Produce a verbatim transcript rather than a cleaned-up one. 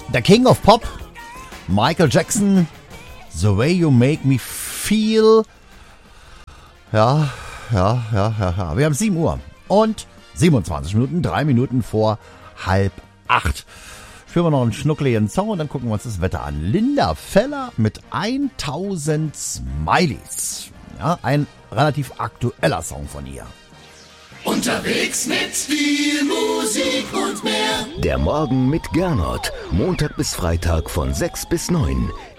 der King of Pop, Michael Jackson, The Way You Make Me Feel. Ja, ja, ja, ja, ja. Wir haben sieben Uhr und siebenundzwanzig Minuten, drei Minuten vor halb acht. Spielen wir noch einen schnuckeligen Song und dann gucken wir uns das Wetter an. Linda Feller mit tausend Smileys. Ja, ein relativ aktueller Song von ihr. Unterwegs mit viel Musik und mehr. Der Morgen mit Gernot. Montag bis Freitag von sechs bis neun.